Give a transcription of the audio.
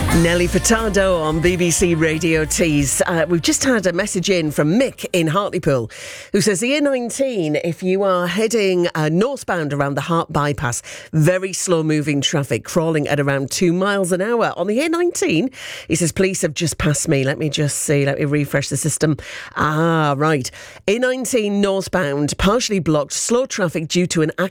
Nelly Furtado on BBC Radio Tees. We've just had a message in from Mick in Hartlepool who says the A19, if you are heading northbound around the Hart bypass, very slow moving traffic, crawling at around 2 miles an hour. On the A19, he says, police have just passed me. Let me just see. Let me refresh the system. Right. A19 northbound, partially blocked, slow traffic due to an accident